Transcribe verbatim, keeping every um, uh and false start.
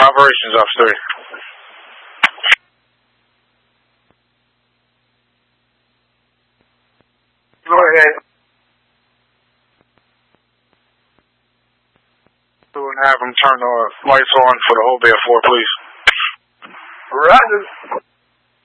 Operations Officer. Go ahead. And have them turn the lights on for the whole day of four, please. Roger.